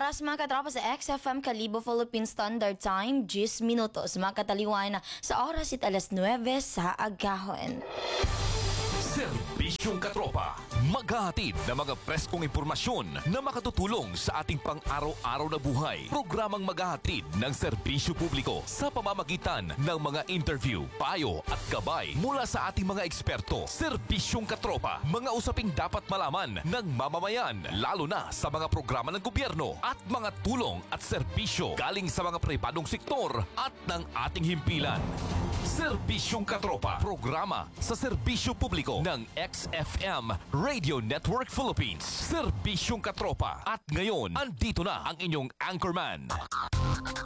oras mga katropa sa XFM Kalibo Philippine Standard Time, 10 minutos. Mga kataliwan na sa oras it alas 9 sa agahon. Serbisyong Katropa, maghahatid ng mga preskong impormasyon na makatutulong sa ating pang-araw-araw na buhay. Programang maghahatid ng serbisyo publiko sa pamamagitan ng mga interview, payo at gabay mula sa ating mga eksperto. Serbisyong Katropa, mga usaping dapat malaman ng mamamayan, lalo na sa mga programa ng gobyerno at mga tulong at serbisyo galing sa mga pribadong sektor at ng ating himpilan. Serbisyong Katropa, programa sa serbisyo publiko ng XFM Radio Network Philippines. Serbisyong Katropa. At ngayon, andito na ang inyong anchorman.